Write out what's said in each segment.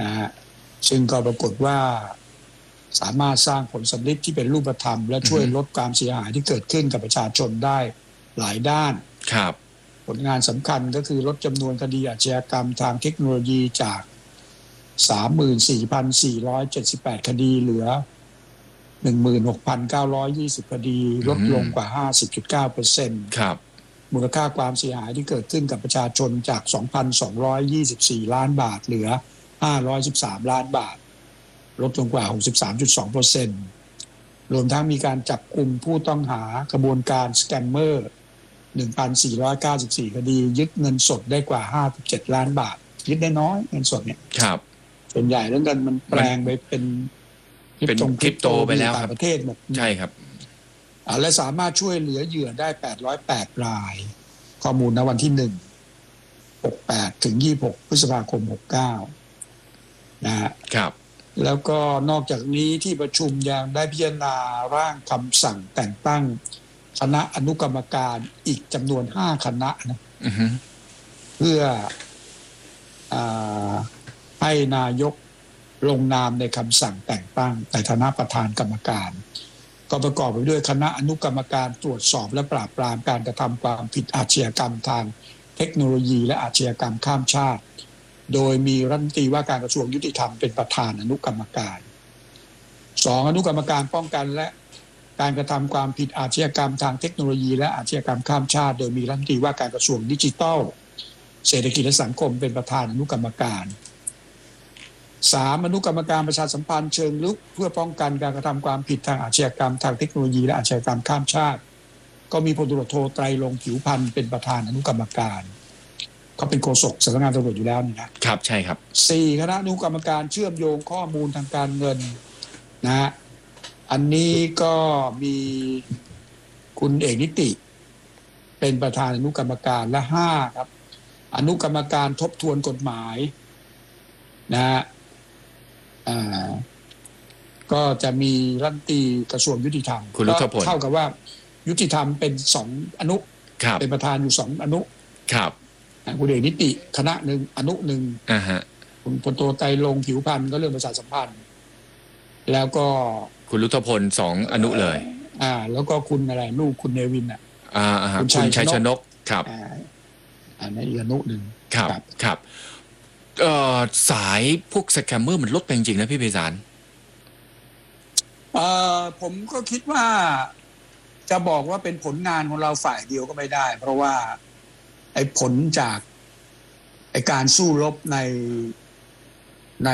นะฮะซึ่งก็ปรากฏว่าสามารถสร้างผลสำลิดที่เป็นรูปธรรมและช่วยลดความเสียหายที่เกิดขึ้นกับประชาชนได้หลายด้านครับผลงานสำคัญก็คือลดจำนวนคดีอาชญากรรมทางเทคโนโลยีจาก 34,478 คดีเหลือ 16,920 คดีลดลงกว่า 50.9% ครับมูลค่าความเสียหายที่เกิดขึ้นกับประชาชนจาก 2,224 ล้านบาทเหลือ 513 ล้านบาทลดลงกว่า 63.2% รวมทั้งมีการจับกุมผู้ต้องหากระบวนการสแกมเมอร์ 1,494 คดียึดเงินสดได้กว่า 57 ล้านบาทยึดได้น้อยเงินสดเนี่ยครับส่วนใหญ่เรื่องกันมันแปลงไปเป็นคริปโตไปแล้วครับประเทศหมดใช่ครับและสามารถช่วยเหลือเหยื่อได้808รายข้อมูลณวันที่1 68 ถึง 26 พฤษภาคม 69นะฮะครับแล้วก็นอกจากนี้ที่ประชุมยังได้พิจารณาร่างคำสั่งแต่งตั้งคณะอนุกรรมการอีกจำนวน5คณะนะเพื่อให้นายกลงนามในคำสั่งแต่งตั้งในฐานะประธานกรรมการก็ประกอบไปด้วยคณะอนุกรรมการตรวจสอบและปราบปรามการกระทำความผิดอาชญากรรมทางเทคโนโลยีและอาชญากรรมข้ามชาติโดยมีรัฐมนตรีว่าการกระทรวงยุติธรรมเป็นประธานอนุกรรมการ2อนุกรรมการป้องกันและการกระทำความผิดอาชญากรรมทางเทคโนโลยีและอาชญากรรมข้ามชาติโดยมีรัฐมนตรีว่าการกระทรวงดิจิทัลเศรษฐกิจและสังคมเป็นประธานอนุกรรมการ3อนุกรรมการประชาสัมพันธ์เชิงลึกเพื่อป้องกันการกระทำความผิดทางอาชญากรรมทางเทคโนโลยีและอาชญากรรมข้ามชาติก็มีพลตำรวจโทไตรรงค์ผิวพรรณเป็นประธานอนุกรรมการเขาเป็นโฆษกสำนักงานตำรวจอยู่แล้วนี่นะครับใช่ครับ 4คณะอนุกรรมการเชื่อมโยงข้อมูลทางการเงินนะฮะอันนี้ก็มีคุณเอกนิติเป็นประธานอนุกรรมการและ5ครับอนุกรรมการทบทวนกฎหมายนะฮะก็จะมีรัฐมนตรีกระทรวงยุติธรรมคุณฤทธพลเท่ากับว่ายุติธรรมเป็น2อนุเป็นประธานอยู่2อนุครับคุณเอกนิติคณะหนึ่งอนุหนึ่งคุณพลโทไตรรงค์ผิวพรรณก็เรื่องประชาสัมพันธ์แล้วก็คุณฤทธพล2อนุเลยแล้วก็คุณอะไรลูกคุณเนวินคุณชัยชนกครับอันนี้อีกอนุหนึ่งครับสายพวกสแกมเมอร์มันลดไปจริงๆนะพี่ไพศาลผมก็คิดว่าจะบอกว่าเป็นผลงานของเราฝ่ายเดียวก็ไม่ได้เพราะว่าไอ้ผลจากไอ้การสู้รบใน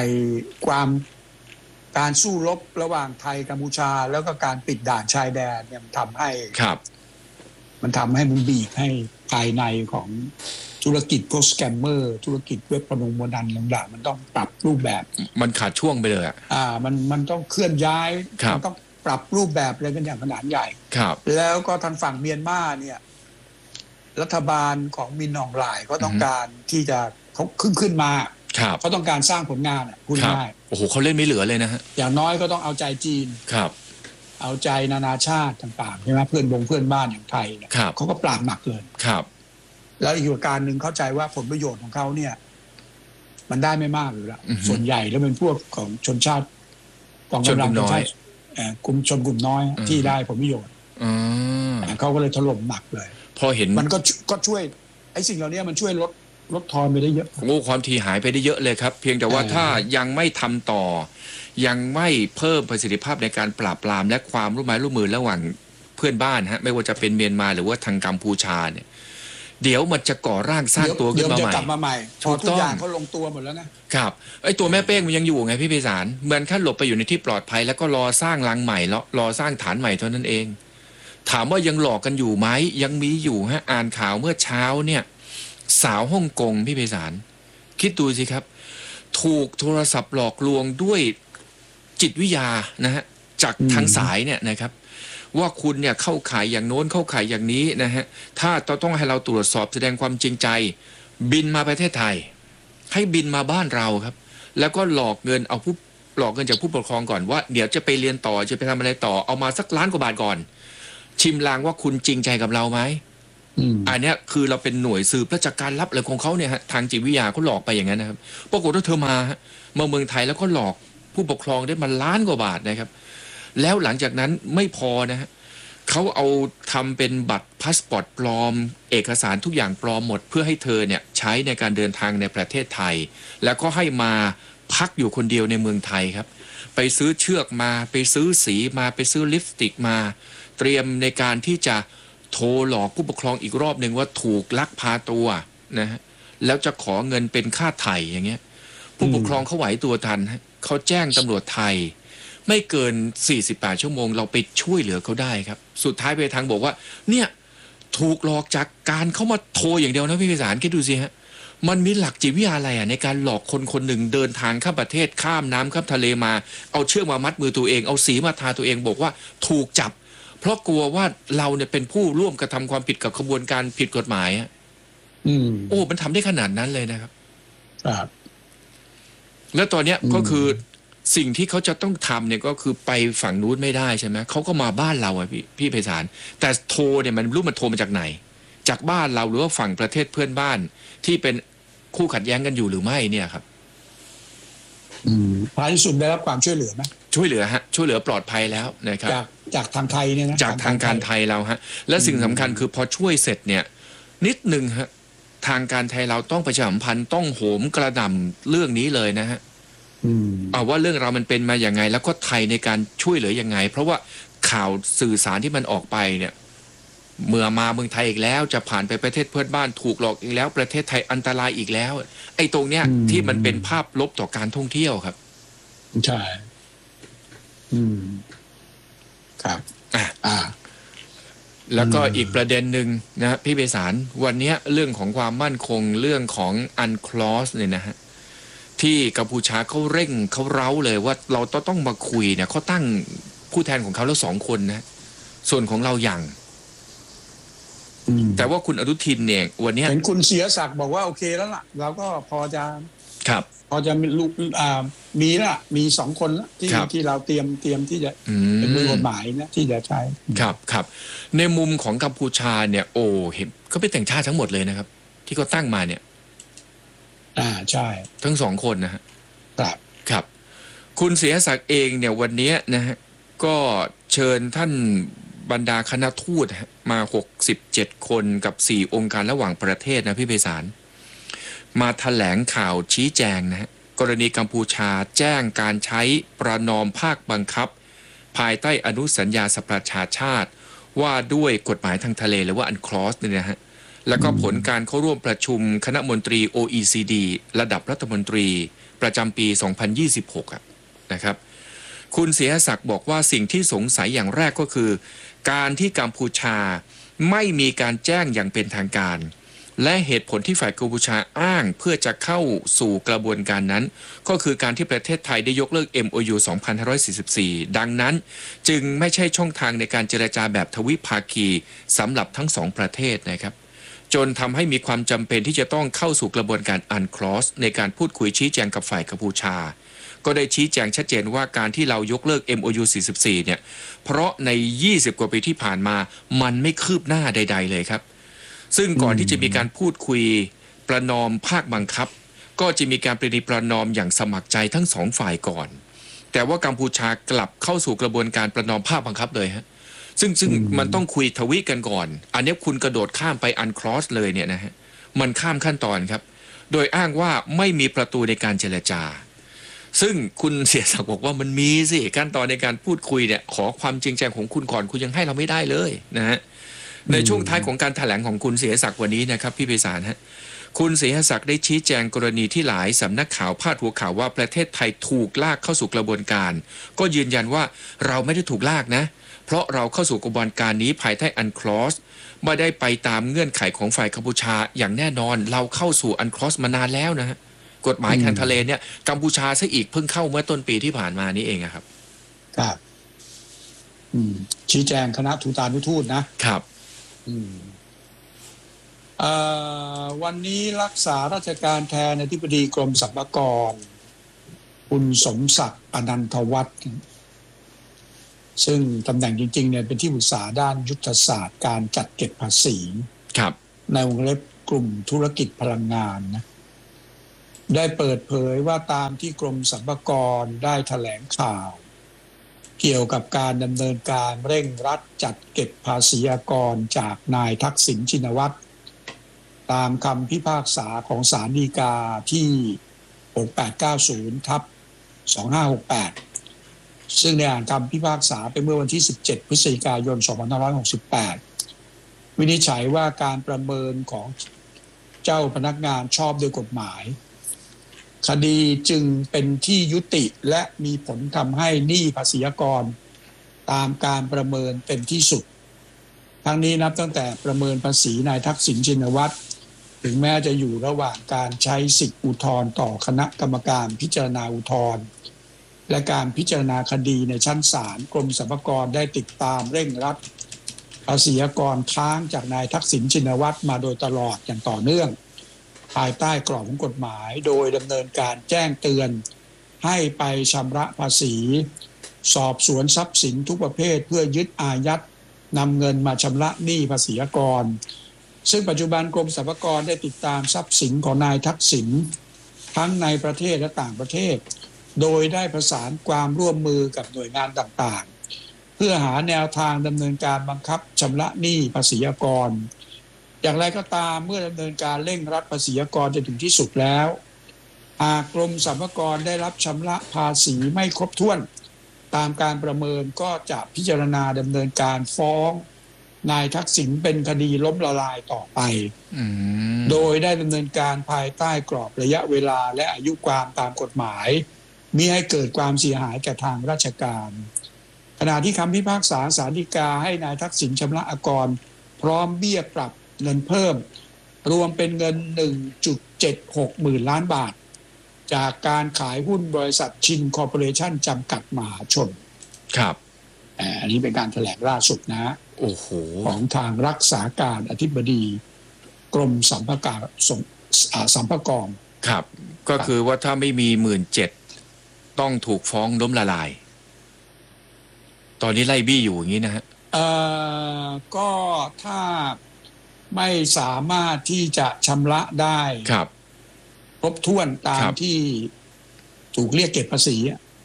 การสู้รบระหว่างไทยกัมพูชาแล้วก็การปิดด่านชายแดนเนี่ยมันทำให้มันบีบให้ภายในของธุรกิจพวกสแกมเมอร์ธุรกิจเว็บพนันบนันต่างๆมันต้องปรับรูปแบบมันขาดช่วงไปเลยมันต้องเคลื่อนย้ายมันต้องปรับรูปแบบอะไรกันอย่างขนาดใหญ่แล้วก็ทางฝั่งเมียนมาเนี่ยรัฐบาลของมินอองหลายก็ต้องการที่จะเขาขึ้นมาเขาต้องการสร้างผลงานพูดง่ายโอ้โหเขาเล่นไม่เหลือเลยนะฮะอย่างน้อยก็ต้องเอาใจจีนเอาใจนานาชาติต่างๆใช่ไหมเพื่อนบ้านอย่างไทยเขาก็ปราบหนักเลยแล้วอีกประการหนึ่งเข้าใจว่าผลประโยชน์ของเขาเนี่ยมันได้ไม่มากอยู่แล้วส่วนใหญ่แล้วเป็นพวกของชนชาติกองกำลังชนชาติกลุ่มน้อยที่ได้ผลประโยชน์เขาก็เลยถล่มหนักเลยพอเห็นมันก็ช่วยไอ้สิ่งเหล่านี้มันช่วยลดทอนไปได้เยอะความถี่หายไปได้เยอะเลยครับเพียงแต่ว่าถ้ายังไม่ทำต่อยังไม่เพิ่มประสิทธิภาพในการปราบปรามและความร่วมมือระหว่างเพื่อนบ้านไม่ว่าจะเป็นเมียนมาหรือว่าทางกัมพูชาเนี่ยเดี๋ยวมันจะก่อร่างสร้างตัวขึ้นมาใหม่จะกลับมาใหม่พอทุกอย่างเขาลงตัวหมดแล้วนะครับไอ้ตัวแม่เป้งมันยังอยู่ไงพี่ไพศาลเหมือนแค่หลบไปอยู่ในที่ปลอดภัยแล้วก็รอสร้างรังใหม่แล้วรอสร้างฐานใหม่เท่านั้นเองถามว่ายังหลอกกันอยู่ไหมยังมีอยู่อ่านข่าวเมื่อเช้าเนี่ยสาวฮ่องกงพี่ไพศาลคิดดูสิครับถูกโทรศัพท์หลอกลวงด้วยจิตวิทยานะฮะจากทางสายเนี่ยนะครับว่าคุณเนี่ยเข้าข่ายอย่างโน้นเข้าข่ายอย่างนี้นะฮะถ้าต้องให้เราตรวจสอบแสดงความจริงใจบินมาประเทศไทยให้บินมาบ้านเราครับแล้วก็หลอกเงินจากผู้ปกครองก่อนว่าเดี๋ยวจะไปเรียนต่อจะไปทำอะไรต่อเอามาสัก1,000,000 กว่าบาทก่อนชิมลางว่าคุณจริงใจกับเราไหมอันเนี้ยคือเราเป็นหน่วยสืบราชการลับอะไรของเขาเนี่ยฮะทางจิตวิทยาเขาหลอกไปอย่างนั้นนะครับปรากฏว่าเธอมาเมืองไทยแล้วก็หลอกผู้ปกครองได้มาล้านกว่าบาทนะครับแล้วหลังจากนั้นไม่พอนะฮะเขาเอาทำเป็นบัตรพาสปอร์ตปลอมเอกสารทุกอย่างปลอมหมดเพื่อให้เธอเนี่ยใช้ในการเดินทางในประเทศไทยแล้วก็ให้มาพักอยู่คนเดียวในเมืองไทยครับไปซื้อเชือกมาไปซื้อสีมาไปซื้อลิปสติกมาเตรียมในการที่จะโทรหลอกผู้ปกครองอีกรอบหนึ่งว่าถูกลักพาตัวนะฮะแล้วจะขอเงินเป็นค่าไถ่อย่างเงี้ยผู้ปกครองเขาไหวตัวทันเขาแจ้งตำรวจไทยไม่เกิน48ชั่วโมงเราไปช่วยเหลือเขาได้ครับสุดท้ายไปทางบอกว่าเนี่ยถูกหลอกจากการเข้ามาโทรอย่างเดียวนะพี่พิสารคิดดูสิฮะมันมีหลักจิตวิทยาอะไรในการหลอกคนคนหนึ่งเดินทางข้ามประเทศข้ามน้ำข้ามทะเลมาเอาเชือกมามัดมือตัวเองเอาสีมาทาตัวเองบอกว่าถูกจับเพราะกลัวว่าเราเนี่ยเป็นผู้ร่วมกระทำความผิดกับขบวนการผิดกฎหมายโอ้มันทำได้ขนาดนั้นเลยนะครับครับแล้วตอนเนี้ยก็คือสิ่งที่เขาจะต้องทำเนี่ยก็คือไปฝั่งนู้นไม่ได้ใช่ไหมเขาก็มาบ้านเราพี่ไพศาลแต่โทรเนี่ยมันรู้มันโทรมาจากไหนจากบ้านเราหรือว่าฝั่งประเทศเพื่อนบ้านที่เป็นคู่ขัดแย้งกันอยู่หรือไม่เนี่ยครับท้ายที่สุดได้รับความช่วยเหลือไหมช่วยเหลือฮะช่วยเหลือปลอดภัยแล้วนะครับจากทางไทยเนี่ยนะจากทางการไทยเราฮะและสิ่งสำคัญคือพอช่วยเสร็จเนี่ยนิดนึงฮะทางการไทยเราต้องประชาสัมพันธ์ต้องโหมกระหน่ำเรื่องนี้เลยนะฮะว่าเรื่องเรามันเป็นมาอย่างไงแล้วก็ไทยในการช่วยเหลือยังไงเพราะว่าข่าวสื่อสารที่มันออกไปเนี่ยเมื่อมาเมืองไทยอีกแล้วจะผ่านไปประเทศเพื่อนบ้านถูกหลอกอีกแล้วประเทศไทยอันตรายอีกแล้วไอ้ตรงเนี้ยที่มันเป็นภาพลบต่อการท่องเที่ยวครับใช่ครับแล้วก็อีกประเด็นหนึ่งนะพี่ไพศาลวันนี้เรื่องของความมั่นคงเรื่องของอันคลอสเนี่ยนะฮะที่กัมพูชาเขาเร่งเขาเร้าเลยว่าเราต้องมาคุยเนี่ยเขาตั้งผู้แทนของเขาแล้ว2 คนนะส่วนของเราอย่างแต่ว่าคุณอนุทินเนี่ยวันนี้เห็นคุณเสียศักดิ์บอกว่าโอเคแล้วล่ะเราก็พอจะครับพอจะมีลูกมีละมี2 คนละที่เราเตรียมที่จะเป็นมือกฎหมายนะที่จะใช้ครับในมุมของกัมพูชาเนี่ยโอ้เห็นเขาเป็นแต่งชาติทั้งหมดเลยนะครับที่เขาตั้งมาเนี่ยใช่ทั้ง2 คนนะฮะครับคุณเสียศักดิ์เองเนี่ยวันนี้นะฮะก็เชิญท่านบรรดาคณะทูตมา67 คนกับ4 องค์การระหว่างประเทศนะพี่ไพศาลมาแถลงข่าวชี้แจงนะฮะกรณีกัมพูชาแจ้งการใช้ประนอมภาคบังคับภายใต้อนุสัญญาสหประชาชาติว่าด้วยกฎหมายทางทะเลหรือว่าอันคลอสเนี่ยนะฮะแล้วก็ผลการเข้าร่วมประชุมคณะมนตรี OECD ระดับรัฐมนตรีประจำปี 2026 นะครับคุณเสียศักดิ์บอกว่าสิ่งที่สงสัยอย่างแรกก็คือการที่กัมพูชาไม่มีการแจ้งอย่างเป็นทางการและเหตุผลที่ฝ่ายกัมพูชาอ้างเพื่อจะเข้าสู่กระบวนการนั้นก็คือการที่ประเทศไทยได้ยกเลิก MOU 2544 ดังนั้นจึงไม่ใช่ช่องทางในการเจรจาแบบทวิภาคีสำหรับทั้ง2 ประเทศนะครับจนทำให้มีความจำเป็นที่จะต้องเข้าสู่กระบวนการอันคลอสในการพูดคุยชี้แจงกับฝ่ายกัมพูชาก็ได้ชี้แจงชัดเจนว่าการที่เรายกเลิก MOU 44 เนี่ยเพราะใน20 กว่าปีที่ผ่านมามันไม่คืบหน้าใดๆเลยครับซึ่งก่อนที่จะมีการพูดคุยประนอมภาคบังคับก็จะมีการประนอมอย่างสมัครใจทั้ง2 ฝ่ายก่อนแต่ว่ากัมพูชากลับเข้าสู่กระบวนการประนอมภาคบังคับเลยฮะซึ่งมันต้องคุยทวิกันก่อนอันนี้คุณกระโดดข้ามไปอันคลอสเลยเนี่ยนะฮะมันข้ามขั้นตอนครับโดยอ้างว่าไม่มีประตูในการเจรจาซึ่งคุณเสียศักดิ์บอกว่ามันมีสิขั้นตอนในการพูดคุยเนี่ยขอความจริงใจของคุณก่อนคุณยังให้เราไม่ได้เลยนะฮะในช่วงท้ายของการแถลงของคุณเสียศักดิ์วันนี้นะครับพี่ไพศาลฮะคุณเสียศักดิ์ได้ชี้แจงกรณีที่หลายสำนักข่าวพาดหัวข่าวว่าประเทศไทยถูกลากเข้าสู่กระบวนการก็ยืนยันว่าเราไม่ได้ถูกลากนะเพราะเราเข้าสู่กระบวนการนี้ภายใต้อันคลอสไม่ได้ไปตามเงื่อนไขของฝ่ายกัมพูชาอย่างแน่นอนเราเข้าสู่อันคลอสมานานแล้วนะฮะกฎหมายทางทะเลเนี่ยกัมพูชาซะอีกเพิ่งเข้าเมื่อต้นปีที่ผ่านมานี้เองครับชี้แจงคณะทูตานุทูตนะครับวันนี้รักษาราชการแทนอธิบดีกรมสรรพากรคุณสมศักดิ์อนันทวัฒน์ซึ่งตำแหน่งจริงๆเนี่ยเป็นที่ปรึกษาด้านยุทธศาสตร์การจัดเก็บภาษีครับในวงเล็บกลุ่มธุรกิจพลังงานนะได้เปิดเผยว่าตามที่กรมสรรพากรได้แถลงข่าวเกี่ยวกับการดำเนินการเร่งรัดจัดเก็บภาษีอากรจากนายทักษิณชินวัตรตามคำพิพากษาของศาลฎีกาที่ 6890/2568 ซึ่งได้อ่านคำพิพากษาไปเมื่อวันที่ 17 พฤศจิกายน 2568 วินิจฉัยว่าการประเมินของเจ้าพนักงานชอบด้วยกฎหมายคดีจึงเป็นที่ยุติและมีผลทำให้หนี้ภาษีอากรตามการประเมินเป็นที่สุดทั้งนี้นับตั้งแต่ประเมินภาษีนายทักษิณชินวัตรถึงแม้จะอยู่ระหว่างการใช้สิทธิอุทธรณ์ต่อคณะกรรมการพิจารณาอุทธรณ์และการพิจารณาคดีในชั้นศาลกรมสรรพากรได้ติดตามเร่งรัดภาษีอากรค้างจากนายทักษิณชินวัตรมาโดยตลอดอย่างต่อเนื่องภายใต้กรอบของกฎหมายโดยดำเนินการแจ้งเตือนให้ไปชำระภาษีสอบสวนทรัพย์สินทุกประเภทเพื่อยึดอายัดนำเงินมาชำระหนี้ภาษีอากรซึ่งปัจจุบันกรมสรรพากรได้ติดตามทรัพย์สินของนายทักษิณทั้งในประเทศและต่างประเทศโดยได้ประสานความร่วมมือกับหน่วยงานต่างๆเพื่อหาแนวทางดำเนินการบังคับชำระหนี้ภาษีอากรอย่างไรก็ตามเมื่อดำเนินการเร่งรัดภาษีอากรจนถึงที่สุดแล้วหากกรมสรรพากรได้รับชำระภาษีไม่ครบถ้วนตามการประเมินก็จะพิจารณาดำเนินการฟ้องนายทักษิณเป็นคดีล้มละลายต่อไปโดยได้ดำเนินการภายใต้กรอบระยะเวลาและอายุความตามกฎหมายมิให้เกิดความเสียหายแก่ทางราชการขณะที่คำพิพากษาศาลฎีกาให้นายทักษิณชำระอากรพร้อมเบี้ยปรับเงินเพิ่มรวมเป็นเงิน 1.76 หมื่นล้านบาทจากการขายหุ้นบริษัทชินคอร์ปอเรชั่นจำกัดมหาชนครับอันนี้เป็นการแถลงล่าสุดนะโอ้โหของทางรักษาการอธิบดีกรมสรรพากรครับก็คือว่าถ้าไม่มี 17,000 ต้องถูกฟ้องล้มละลายตอนนี้ไล่บี้อยู่อย่างนี้นะฮะก็ถ้าไม่สามารถที่จะชำระได้ครบถ้วนตามที่ถูกเรียกเก็บภาษี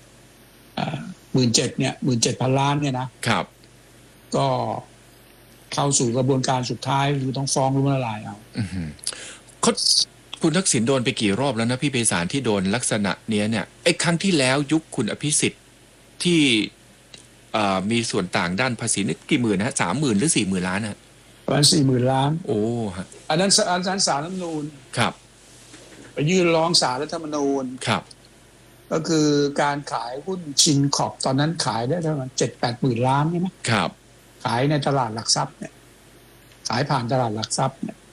17,000เนี่ย17,000 ล้านเนี่ยนะครับก็เข้าสู่กระบวนการสุดท้ายคือต้องฟ้องล้มละลายเอาคุณทักษิณโดนไปกี่รอบแล้วนะพี่ไพศาลที่โดนลักษณะเนี้ยเนี่ยไอ้ครั้งที่แล้วยุคคุณอภิสิทธิ์ที่มีส่วนต่างด้านภาษีนี่กี่หมื่นนะ30,000 หรือ 40,000 ล้านนะประมาณ 40,000 ล้านโอ้ฮะอันนั้นศาลรัฐธรรมนูญครับไปยื่นร้องศาลรัฐธรรมนูญครับก็คือการขายหุ้นชินคอร์ปตอนนั้นขายได้ประมาณ 7-8 หมื่นล้านใช่ไหมครับขายในตลาดหลักทรัพย์เนี่ยขายผ่านตลาดหลักทรัพย์เนี่ย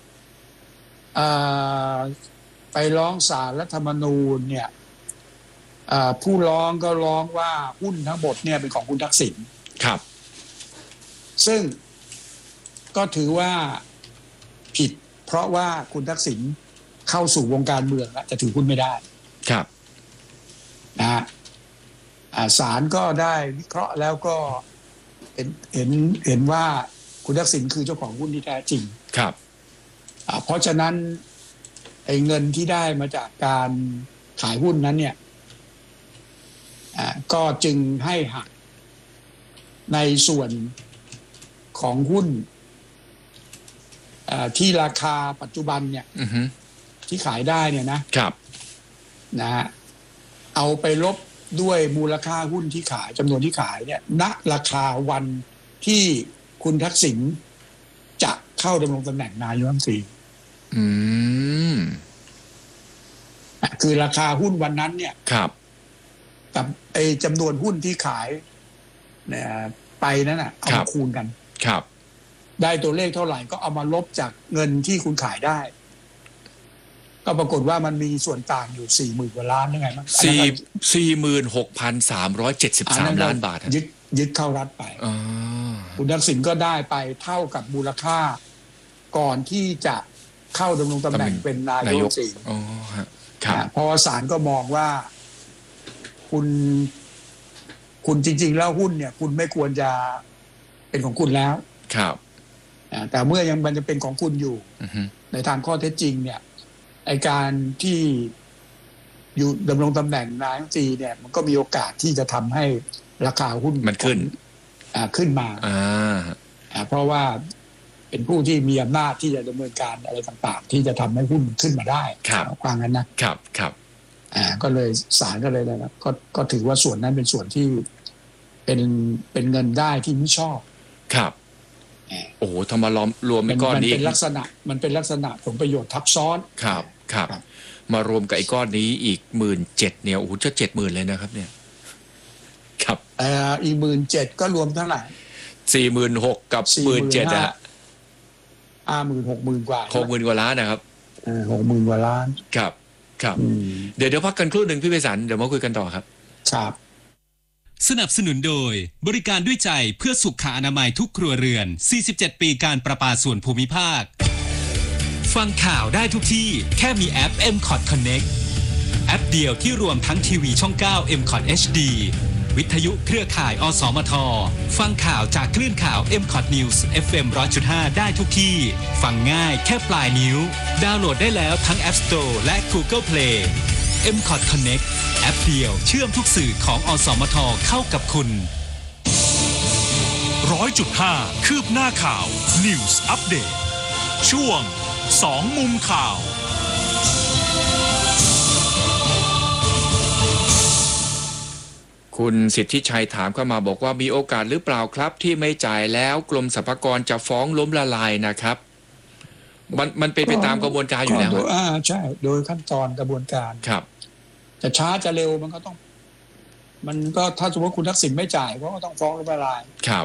ไปร้องศาลรัฐธรรมนูญเนี่ยผู้ร้องก็ร้องว่าหุ้นทั้งหมดเนี่ยเป็นของคุณทักษิณครับซึ่งก็ถือว่าผิดเพราะว่าคุณทักษิณเข้าสู่วงการเมืองแล้วจะถือหุ้นไม่ได้ครับนะฮะศาลก็ได้วิเคราะห์แล้วก็เห็นว่าคุณทักษิณคือเจ้าของหุ้นที่แท้จริงครับเพราะฉะนั้นไอ้เงินที่ได้มาจากการขายหุ้นนั้นเนี่ยก็จึงให้หักในส่วนของหุ้นที่ราคาปัจจุบันเนี่ยที่ขายได้เนี่ยนะครับนะฮะเอาไปลบด้วยมูลค่าหุ้นที่ขายจำนวนที่ขายเนี่ยณราคาวันที่คุณทักษิณจะเข้าดำรงตำแหน่งนายกรัฐมนตรีคือราคาหุ้นวันนั้นเนี่ยครับกับไอ้จำนวนหุ้นที่ขายเนี่ยไปนั้นน่ะเอามาคูณกันครับได้ตัวเลขเท่าไหร่ก็เอามาลบจากเงินที่คุณขายได้ก็ปรากฏว่ามันมีส่วนต่างอยู่ 40,000 กว่าล้านยังไงมั้ง 46,373 ล้านบาทยึดเข้ารัฐไปคุณทักษิณก็ได้ไปเท่ากับมูลค่าก่อนที่จะเข้าดำรงตำแหน่งเป็นนายกรัฐมนตรีเพราะศาลก็มองว่าคุณจริงๆแล้วหุ้นเนี่ยคุณไม่ควรจะเป็นของคุณแล้วครับแต่เมื่อยังมันจะเป็นของคุณอยู่ในทางข้อเท็จจริงเนี่ยไอการที่อยู่ดำรงตำแหน่งนายกรัฐมนตรีเนี่ยมันก็มีโอกาสที่จะทำให้ราคาหุ้นมันขึ้นมาเพราะว่าเป็นผู้ที่มีอำนาจที่จะดำเนินการอะไรต่างๆที่จะทำให้หุ้นขึ้นมาได้ว่างั้นนะครับก็เลยศาลก็เลยนะก็ถือว่าส่วนนั้นเป็นส่วนที่เป็นเงินได้ที่ไม่ชอบครับโอ้โหทำมารวมก้อนนี้มันเป็นลักษณะผลประโยชน์ทับซ้อนครับมารวมกับไอ้ก้อนนี้อีก17,000เนี่ยโอ้โหจะ70,000เลยนะครับเนี่ยครับอีก17,000ก็รวมเท่าไหร่ 46,000กับ17,000นะ 60,000 กว่า 60,000 กว่าล้านนะครับ 60,000 กว่าล้านครับเดี๋ยวพักกันครู่หนึ่งพี่ไพศาลเดี๋ยวมาคุยกันต่อครับสนับสนุนโดยบริการด้วยใจเพื่อสุขอนามัยทุกครัวเรือน47 ปีการประปาส่วนภูมิภาคฟังข่าวได้ทุกที่แค่มีแอป MCOT Connect แอปเดียวที่รวมทั้งทีวีช่อง 9 MCOT HD วิทยุเครือข่ายอสมทฟังข่าวจากคลื่นข่าว MCOT News FM 100.5 ได้ทุกที่ฟังง่ายแค่ปลายนิ้วดาวน์โหลดได้แล้วทั้ง App Store และ Google Play MCOT Connect แอปเดียวเชื่อมทุกสื่อของอสมทเข้ากับคุณ 100.5 คืบหน้าข่าว News Update ช่วง2 มุมข่าวคุณสิทธิชัยถามเข้ามาบอกว่ามีโอกาสหรือเปล่าครับที่ไม่จ่ายแล้วกรมสรรพากรจะฟ้องล้มละลายนะครับมันเป็นไปตามกระบวนการอยู่แล้วใช่โดยขั้นตอนกระบวนการครับจะช้าจะเร็วมันก็ถ้าสมมติคุณทักษิณไม่จ่ายก็ต้องฟ้องล้มละลายครับ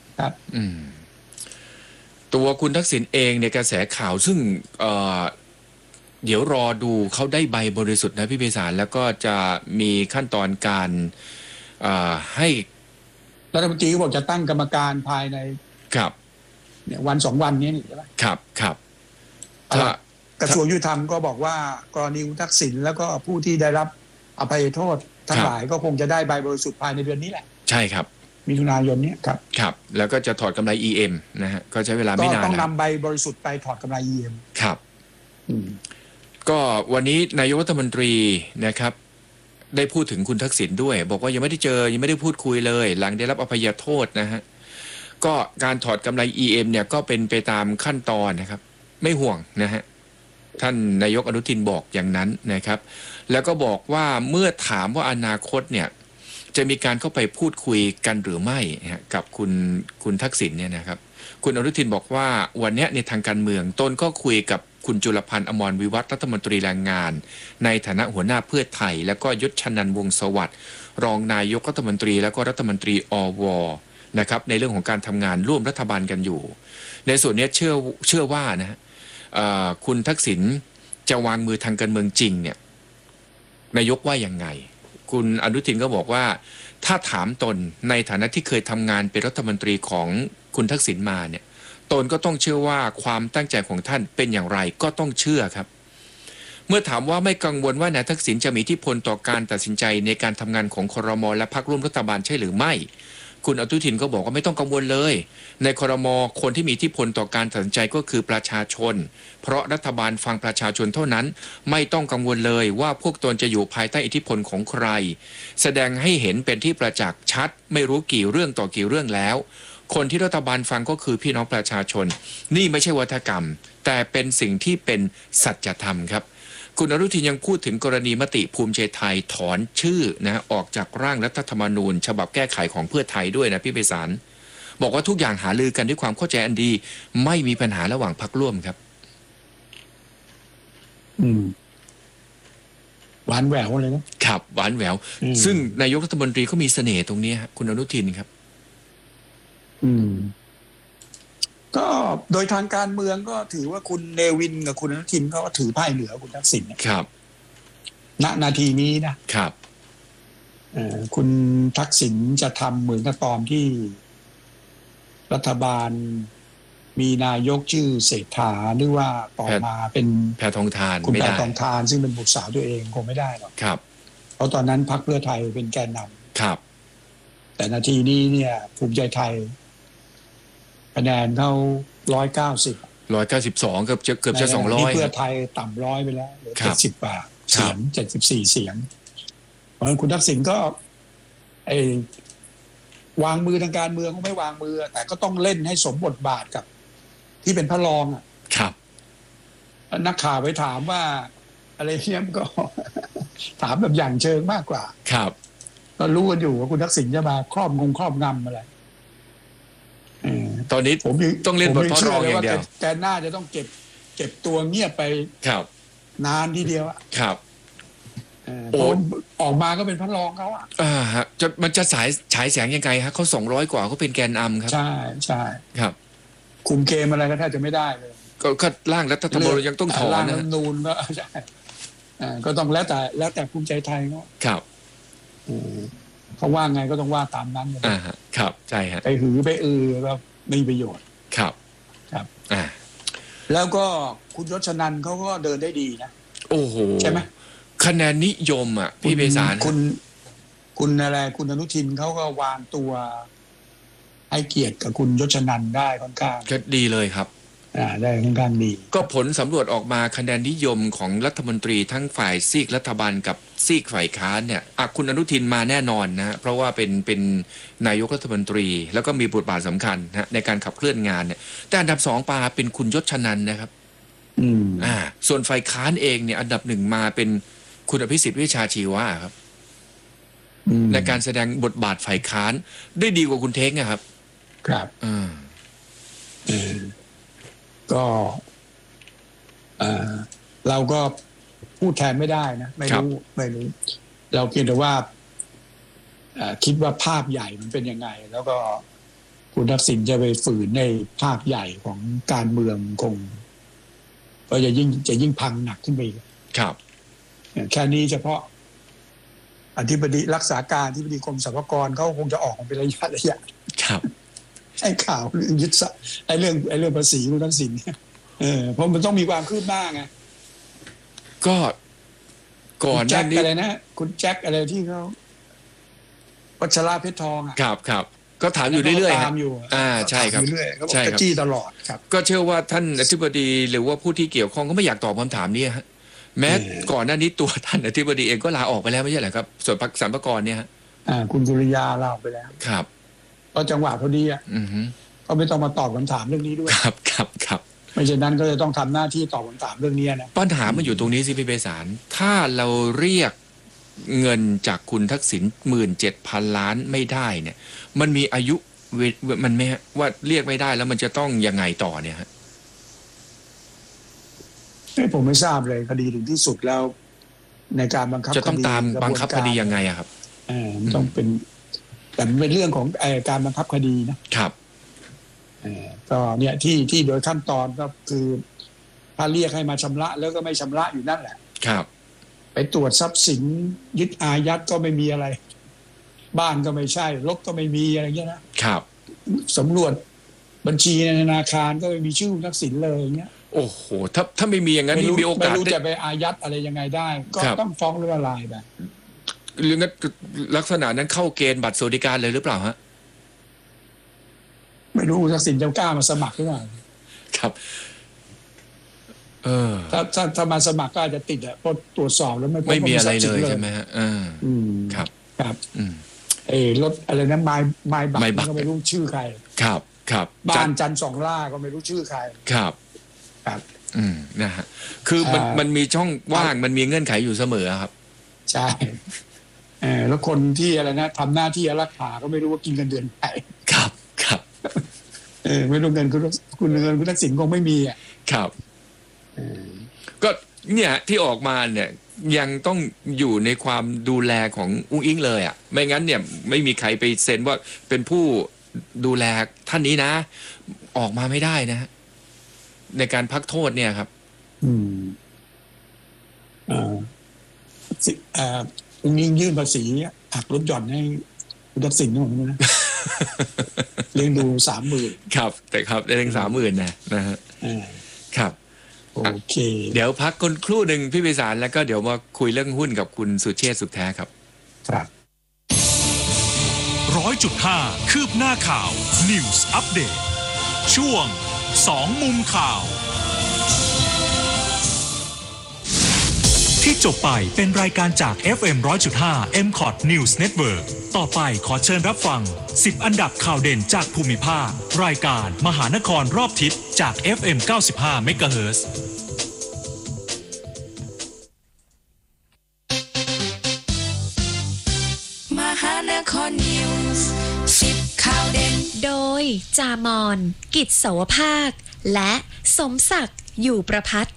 ตัวคุณทักษิณเองในกระแสข่าวซึ่งเดี๋ยวรอดูเขาได้ใบบริสุทธิ์นะพี่ไพศาลแล้วก็จะมีขั้นตอนการให้รัฐมนตรีบอกจะตั้งกรรมการภายในเนี่ยวัน2 วันนี้นี่ใช่ไหมครับกระทรวงยุติธรรมก็บอกว่ากรณีคุณทักษิณแล้วก็ผู้ที่ได้รับอภัยโทษทั้งหลายก็คงจะได้ใบบริสุทธิ์ภายในเดือนนี้แหละใช่ครับมิถุนายนนี้ครับแล้วก็จะถอดกำไร EM นะฮะก็ใช้เวลาไม่นานต้องนำใบบริสุทธิ์ไปถอดกำไร EM ครับก็วันนี้นายกรัฐมนตรีนะครับได้พูดถึงคุณทักษิณด้วยบอกว่ายังไม่ได้เจอยังไม่ได้พูดคุยเลยหลังได้รับอภัยโทษนะฮะก็การถอดกำไร EM เนี่ยก็เป็นไปตามขั้นตอนนะครับไม่ห่วงนะฮะท่านนายกอนุทินบอกอย่างนั้นนะครับแล้วก็บอกว่าเมื่อถามว่าอนาคตเนี่ยจะมีการเข้าไปพูดคุยกันหรือไม่กับคุณทักษิณเนี่ยนะครับคุณอนุทินบอกว่าวันนี้ในทางการเมืองตนก็คุยกับคุณจุลพันธ์อมรวิวัฒน์รัฐมนตรีแรงงานในฐานะหัวหน้าเพื่อไทยแล้วก็ยศชนันท์วงศ์สวัสดิ์รองนายกรัฐมนตรีแล้วก็รัฐมนตรีอวนะครับในเรื่องของการทำงานร่วมรัฐบาลกันอยู่ในส่วนนี้เชื่อว่านะคุณทักษิณจะวางมือทางการเมืองจริงเนี่ยนายกว่ายังไงคุณอนุทินก็บอกว่าถ้าถามตนในฐานะที่เคยทำงานเป็นรัฐมนตรีของคุณทักษิณมาเนี่ยตนก็ต้องเชื่อว่าความตั้งใจของท่านเป็นอย่างไรก็ต้องเชื่อครับเมื่อถามว่าไม่กังวลว่านายทักษิณจะมีอิทธิพลต่อการตัดสินใจในการทำงานของครม.และพรรคร่วมรัฐบาลใช่หรือไม่คุณอนุทินก็บอกว่าไม่ต้องกังวลเลยในครม.คนที่มีอิทธิพลต่อการตัดสินใจก็คือประชาชนเพราะรัฐบาลฟังประชาชนเท่านั้นไม่ต้องกังวลเลยว่าพวกตนจะอยู่ภายใต้อิทธิพลของใครแสดงให้เห็นเป็นที่ประจักษ์ชัดไม่รู้กี่เรื่องต่อกี่เรื่องแล้วคนที่รัฐบาลฟังก็คือพี่น้องประชาชนนี่ไม่ใช่วัฒกรรมแต่เป็นสิ่งที่เป็นสัจธรรมครับคุณอนุทินยังพูดถึงกรณีมติภูมิใจไทยถอนชื่อนะออกจากร่างรัฐธรรมนูญฉบับแก้ไขของเพื่อไทยด้วยนะพี่ไพศาลบอกว่าทุกอย่างหารือกันด้วยความเข้าใจอันดีไม่มีปัญหาระหว่างพรรคร่วมครับหวานแหววเลยนะครับหวานแหววซึ่งนายกรัฐมนตรีเขามีเสน่ห์ตรงนี้คุณอนุทินครับก็โดยทางการเมืองก็ถือว่าคุณเนวินกับคุณอนุทินก็ถือไพ่เหนือคุณทักษิณครับณนาทีนี้นะครับคุณทักษิณจะทำเหมือนกับตอนที่รัฐบาลมีนายกชื่อเศรษฐาหรือว่าต่อมาเป็นแพทองธารคุณแพทองธารซึ่งเป็นบุตรสาวตัวเองคงไม่ได้หรอกครับเพราะตอนนั้นพรรคเพื่อไทยเป็นแกนนำครับแต่นาทีนี้เนี่ยภูมิใจไทยคะแนนเขา 190 192เกือบจะ200 นี่เพื่อไทยต่ำ100ไปแล้วเหลือ70 กว่าเสียง74 เสียงเพราะฉะนั้นคุณทักษิณก็วางมือทางการเมืองก็ไม่วางมือแต่ก็ต้องเล่นให้สมบทบาทกับที่เป็นพระรองอ่ะครับนักข่าวไปถามว่าอะไรเนี้ยก็ ถามแบบอย่างเชิงมากกว่าครับก็รู้กันอยู่ว่าคุณทักษิณจะมาครอบงำอะไรตอนนี้ผมต้องเล่นบทพระรองอย่างเดียวแกน่าจะต้องเก็บตัวเงียบไปครับนานทีเดียวอะครับเพราะออกมาก็เป็นพระรองเขาอะฮะมันจะฉายแสงยังไงฮะเขา200 กว่าเขาเป็นแกนนำครับใช่ครับคุมเกมอะไรก็แทบจะไม่ได้เลยก็ร่างรัฐธรรมนูญยังต้องถอนร่างนะรัฐธรรมนูญก็ใช่ก็ต้องแล้วแต่ภูมิใจไทยเขาครับเขาว่าไงก็ต้องว่าตามนั้นเลยครับใช่ฮะไปหือไปก็ไม่มีประโยชน์ครับแล้วก็คุณยศชนันท์เขาก็เดินได้ดีนะโอ้โหใช่ไหมคะแนนนิยมอ่ะพี่เบสารคุณอะไรคุณอนุทินเขาก็วางตัวให้เกียรติกับคุณยศชนันท์ได้ค่อนข้างก็ดีเลยครับได้ค่อนข้างดีก็ผลสำรวจออกมาคะแนนนิยมของรัฐมนตรีทั้งฝ่ายซีกรัฐบาลกับซีกฝ่ายค้านเนี่ยคุณอนุทินมาแน่นอนนะเพราะว่าเป็นนายกรัฐมนตรีแล้วก็มีบทบาทสำคัญนะในการขับเคลื่อนงานเนี่ยแต่อันดับ2มาเป็นคุณยศชนันท์นะครับส่วนฝ่ายค้านเองเนี่ยอันดับ1มาเป็นคุณอภิสิทธิ์เวชชาชีวะครับในการแสดงบทบาทฝ่ายค้านได้ดีกว่าคุณเท้งนะครับครับก็เราก็พูดแทนไม่ได้นะไม่รู้เราเพียงแต่ว่าคิดว่าภาพใหญ่มันเป็นยังไงแล้วก็คุณทักษิณจะไปฝืนในภาพใหญ่ของการเมืองคงก็จะยิ่งพังหนักขึ้นไปครับแค่นี้เฉพาะอธิบดีรักษาการอธิบดีกรมสรรพากรเขาคงจะออกมาเป็นระยะครับไอ้ข่าวเรื่องยึดไอ้เรื่องภาษีคุณทักษิณเพราะมันต้องมีความคืบหน้าไงก็ก่อนหน้านี้อะไรนะคุณแจ็คอะไรที่เขาวัชระเพชรทองครับก็ถามอยู่เรื่อยๆตามอยู่ใช่ครับใช่ครับจี้ตลอดครับก็เชื่อว่าท่านอธิบดีหรือว่าผู้ที่เกี่ยวข้องก็ไม่อยากตอบคำถามนี้ฮะแม้ก่อนหน้านี้ตัวท่านอธิบดีเองก็ลาออกไปแล้วไม่ใช่เหรอครับส่วนสรรพากรเนี่ยฮะคุณสุริยาลาออกไปแล้วครับก็จังหวะพอดีก็ไม่ต้องมาตอบคำถามเรื่องนี้ด้วยครับไม่เช่นนั้นก็จะต้องทำหน้าที่ตอบคำถามเรื่องนี้นะปัญหามันอยู่ตรงนี้สิพี่เบสารถ้าเราเรียกเงินจากคุณทักษิณ17,000 ล้านไม่ได้เนี่ยมันมีอายุมันไม่ว่าเรียกไม่ได้แล้วมันจะต้องยังไงต่อเนี่ยฮะผมไม่ทราบเลยคดีถึงที่สุดแล้วในการบังคับจะต้องตามบังคับคดียังไงอะครับต้องเป็นแต่เป็นเรื่องของการบังคับคดีนะครับก็เนี่ยที่โดยขั้นตอนก็คือถ้าเรียกให้มาชำระแล้วก็ไม่ชำระอยู่นั่นแหละครับไปตรวจทรัพย์สินยึดอายัดก็ไม่มีอะไรบ้านก็ไม่ใช่รถก็ไม่มีอะไรเงี้ยนะครับสำรวจบัญชีในธนาคารก็ไม่มีชื่อทักษิณเลยเงี้ยโอ้โหถ้าไม่มีอย่างนั้นมีโอกาสไม่รู้จะไปอายัดอะไรยังไงได้ก็ต้องฟ้องเรื่องอะไรแบบหรืองั้นลักษณะนั้นเข้าเกณฑ์บัตรสวัสดิการเลยหรือเปล่าฮะไม่รู้ทักษิณจะกล้ามาสมัครหรือเปล่าครับถ้ามาสมัครก็อาจจะติดเพราะตรวจสอบแล้วไม่มีอะไรเลยใช่ไหมฮะครับรถอะไรนะไม้บัตรก็ไม่รู้ชื่อใครครับบ้านจันทร์สองล่าก็ไม่รู้ชื่อใครครับนะฮะคือมันมีช่องว่างมันมีเงื่อนไขอยู่เสมอครับใช่แล้วคนที่อะไรนะทำหน้าที่รักษาก็ไม่รู้ว่ากินเงินเดือนใครครับไม่รู้เงินคุณทักษิณคงไม่มีครับก็เนี่ยที่ออกมาเนี่ยยังต้องอยู่ในความดูแลของอุ้งอิงเลยไม่งั้นเนี่ยไม่มีใครไปเซ็นว่าเป็นผู้ดูแลท่านนี้นะออกมาไม่ได้นะในการพักโทษเนี่ยครับอุ้งอิงยื่นภาษีหักลดหย่อนให้คุณทักษิณของมันนะเลี้ยงดู 30,000 ครับแต่ครับได้ถึง 30,000 นะฮะครับโอเคเดี๋ยวพักคนครู่หนึ่งพี่ไพศาลแล้วก็เดี๋ยวมาคุยเรื่องหุ้นกับคุณสุเชษฐ์สุขแท้ครับ 100.5 คืบหน้าข่าว News Update ช่วง 2 มุมข่าวที่จบไปเป็นรายการจาก FM 100.5 MCOT News Network ต่อไปขอเชิญรับฟัง10อันดับข่าวเด่นจากภูมิภาครายการมหานครรอบทิศจาก FM 95 MHz มหานครนิวส์10ข่าวเด่นโดยจามอน กิจโสภาคและสมศักดิ์อยู่ประภัต